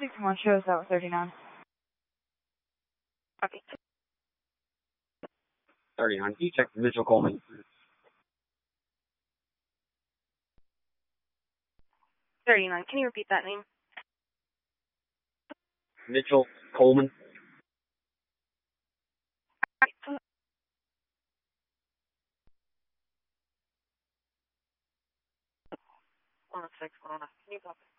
61 shows that was 39. Okay. 39. You check Mitchell Coleman. $39. Can you repeat that name? Mitchell Coleman. Alright. 106, 109. Can you copy?